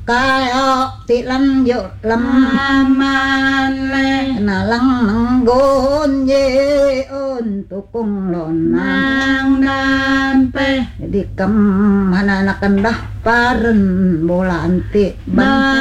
kaya tilan yo laman le nalang nanggon ye untuk lonang dampe di kam hananakan dah paren bolanti ban